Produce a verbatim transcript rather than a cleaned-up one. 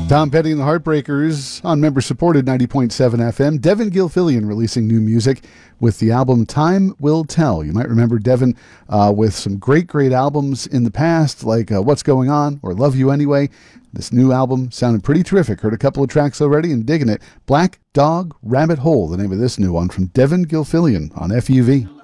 Tom Petty and the Heartbreakers on member-supported ninety point seven F M. Devin Gilfillian releasing new music with the album Time Will Tell. You might remember Devin uh, with some great, great albums in the past, like uh, What's Going On or Love You Anyway. This new album sounded pretty terrific. Heard a couple of tracks already and digging it. Black Dog Rabbit Hole, the name of this new one from Devin Gilfillian on F U V.